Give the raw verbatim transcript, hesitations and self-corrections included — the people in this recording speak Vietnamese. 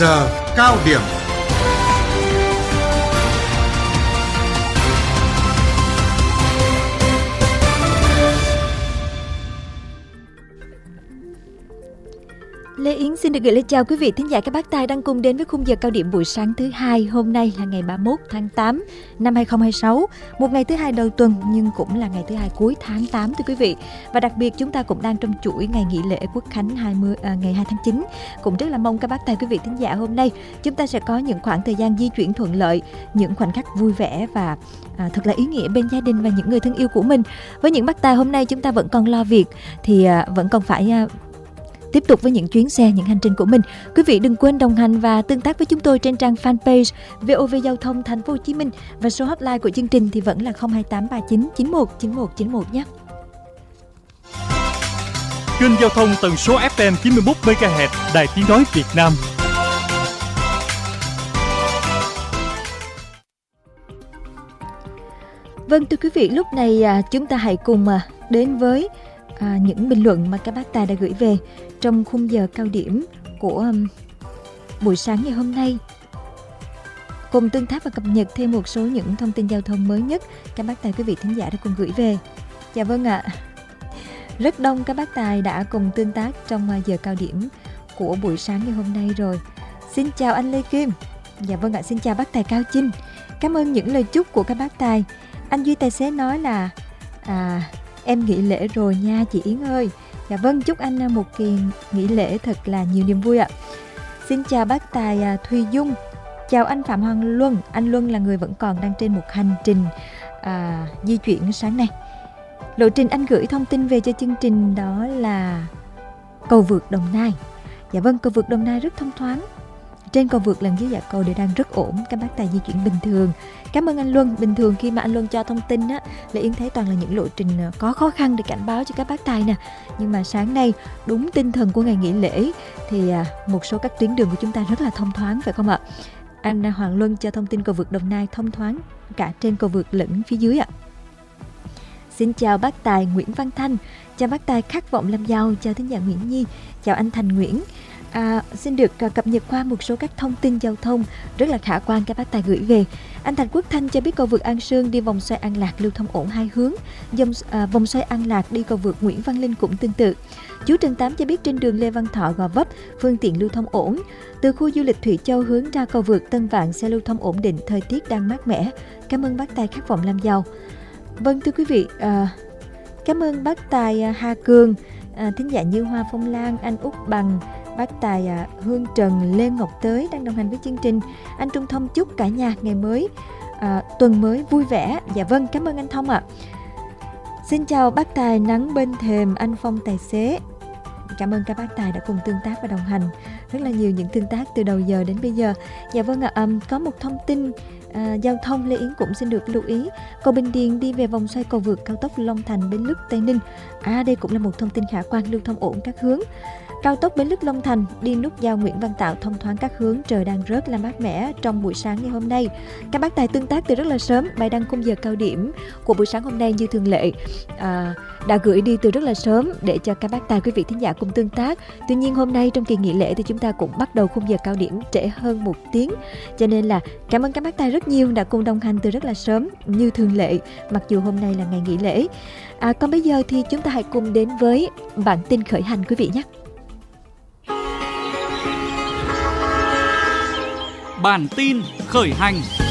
giờ cao điểm. Lê Yến xin được gửi lời chào quý vị thính giả các bác tài đang cùng đến với khung giờ cao điểm buổi sáng thứ hai. Hôm nay là ngày ba mươi mốt tháng tám năm hai không hai sáu, một ngày thứ hai đầu tuần nhưng cũng là ngày thứ hai cuối tháng tám thưa quý vị. Và đặc biệt chúng ta cũng đang trong chuỗi ngày nghỉ lễ Quốc khánh hai mươi à, ngày hai tháng chín. Cũng rất là mong các bác tài quý vị thính giả hôm nay chúng ta sẽ có những khoảng thời gian di chuyển thuận lợi, những khoảnh khắc vui vẻ và à, thật là ý nghĩa bên gia đình và những người thân yêu của mình. Với những bác tài hôm nay chúng ta vẫn còn lo việc thì à, vẫn còn phải à, tiếp tục với những chuyến xe, những hành trình của mình. Quý vị đừng quên đồng hành và tương tác với chúng tôi trên trang fanpage vê o vê Giao thông Thành phố Hồ Chí Minh và số hotline của chương trình thì vẫn là không hai tám ba chín chín một chín một chín một nhé. Kênh giao thông tần số ép em chín mươi mốt mê ga héc Đài Tiếng nói Việt Nam. Vâng thưa quý vị, lúc này chúng ta hãy cùng đến với À, những bình luận mà các bác tài đã gửi về trong khung giờ cao điểm của um, buổi sáng ngày hôm nay. Cùng tương tác và cập nhật thêm một số những thông tin giao thông mới nhất các bác tài quý vị thính giả đã cùng gửi về. Dạ vâng ạ. À. Rất đông các bác tài đã cùng tương tác trong uh, giờ cao điểm của buổi sáng ngày hôm nay rồi. Xin chào anh Lê Kim. Dạ vâng ạ, à, xin chào bác tài Cao Chinh. Cảm ơn những lời chúc của các bác tài. Anh Duy tài xế nói là à, em nghỉ lễ rồi nha chị Yến ơi. Dạ vâng, chúc anh một kỳ nghỉ lễ thật là nhiều niềm vui ạ. Xin chào bác tài Thùy Dung. Chào anh Phạm Hoàng Luân. Anh Luân là người vẫn còn đang trên một hành trình à, di chuyển sáng nay. Lộ trình anh gửi thông tin về cho chương trình đó là cầu vượt Đồng Nai. Dạ vâng, cầu vượt Đồng Nai rất thông thoáng. Trên cầu vượt lần dưới dạ cầu đều đang rất ổn, các bác tài di chuyển bình thường. Cảm ơn anh Luân. Bình thường khi mà anh Luân cho thông tin á, Lê Yến thấy toàn là những lộ trình có khó khăn để cảnh báo cho các bác tài nè. Nhưng mà sáng nay đúng tinh thần của ngày nghỉ lễ thì một số các tuyến đường của chúng ta rất là thông thoáng phải không ạ? Anh Hoàng Luân cho thông tin cầu vượt Đồng Nai thông thoáng cả trên cầu vượt lẫn phía dưới ạ. Xin chào bác tài Nguyễn Văn Thanh. Chào bác tài Khát Vọng Làm Giàu. Chào thính giả Nguyễn Nhi. Chào anh Thành Nguyễn. À, xin được uh, cập nhật qua một số các thông tin giao thông rất là khả quan các bác tài gửi về. Anh Thành Quốc Thanh cho biết cầu vượt An Sương đi vòng xoay An Lạc lưu thông ổn hai hướng. Dòng, uh, vòng xoay An Lạc đi cầu vượt Nguyễn Văn Linh cũng tương tự. Chú Trần Tám cho biết trên đường Lê Văn Thọ Gò Vấp phương tiện lưu thông ổn. Từ khu du lịch Thủy Châu hướng ra cầu vượt Tân Vạn xe lưu thông ổn định, thời tiết đang mát mẻ. Cảm ơn bác tài Khát Vọng Làm Giàu. Vâng thưa quý vị, uh, cảm ơn bác tài uh, Hà Cường, uh, thính giả Như Hoa Phong Lan, anh Úc Bằng, bác tài à, Hương Trần, Lê Ngọc Tới đang đồng hành với chương trình. Anh Trung Thông chúc cả nhà ngày mới, à, tuần mới vui vẻ. Dạ vâng, cảm ơn anh Thông ạ. À. Xin chào bác tài Nắng Bên Thềm, anh Phong tài xế. Cảm ơn các bác tài đã cùng tương tác và đồng hành. Rất là nhiều những tương tác từ đầu giờ đến bây giờ. Dạ vâng ạ, à, um, có một thông tin à, giao thông Lê Yến cũng xin được lưu ý. Cầu Bình Điền đi về vòng xoay cầu vượt cao tốc Long Thành Bến Lức Tây Ninh. À đây cũng là một thông tin khả quan, lưu thông ổn các hướng. Cao tốc Bến Lức Long Thành đi nút giao Nguyễn Văn Tạo thông thoáng các hướng, trời đang rất là mát mẻ trong buổi sáng ngày hôm nay. Các bác tài tương tác từ rất là sớm, bài đăng khung giờ cao điểm của buổi sáng hôm nay như thường lệ à, đã gửi đi từ rất là sớm để cho các bác tài quý vị thính giả cùng tương tác. Tuy nhiên hôm nay trong kỳ nghỉ lễ thì chúng ta cũng bắt đầu khung giờ cao điểm trễ hơn một tiếng, cho nên là cảm ơn các bác tài rất nhiều đã cùng đồng hành từ rất là sớm như thường lệ, mặc dù hôm nay là ngày nghỉ lễ. À, còn bây giờ thì chúng ta hãy cùng đến với bản tin khởi hành quý vị nhé. Bản tin khởi hành.